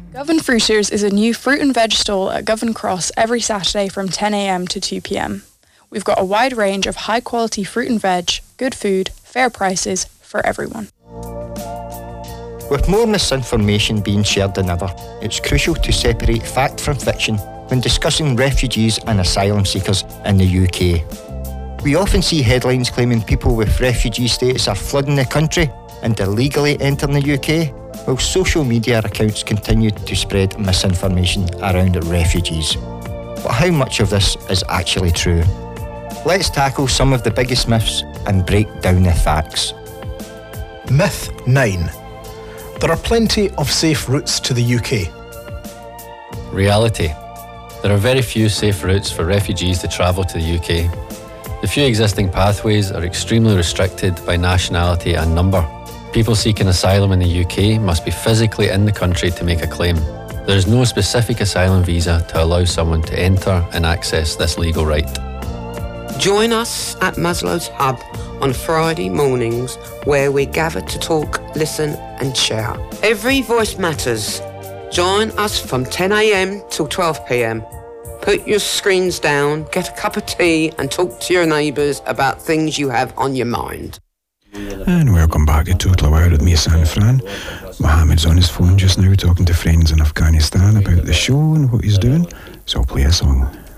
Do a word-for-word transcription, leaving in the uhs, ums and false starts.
Govan Fruiters is a new fruit and veg stall at Govan Cross every Saturday from ten a m to two p m. We've got a wide range of high quality fruit and veg, good food, fair prices for everyone. With more misinformation being shared than ever, it's crucial to separate fact from fiction when discussing refugees and asylum seekers in the U K. We often see headlines claiming people with refugee status are flooding the country and illegally entering the U K, while social media accounts continue to spread misinformation around refugees. But how much of this is actually true? Let's tackle some of the biggest myths and break down the facts. Myth nine. There are plenty of safe routes to the U K. Reality. There are very few safe routes for refugees to travel to the U K. The few existing pathways are extremely restricted by nationality and number. People seeking asylum in the U K must be physically in the country to make a claim. There is no specific asylum visa to allow someone to enter and access this legal right. Join us at Maslow's Hub on Friday mornings, where we gather to talk, listen and share. Every voice matters. Join us from ten a m till twelve p m. Put your screens down, get a cup of tea and talk to your neighbours about things you have on your mind. And welcome back to Total Hour with me, San Fran. Mohammed's on his phone just now talking to friends in Afghanistan about the show and what he's doing, so I'll play a song.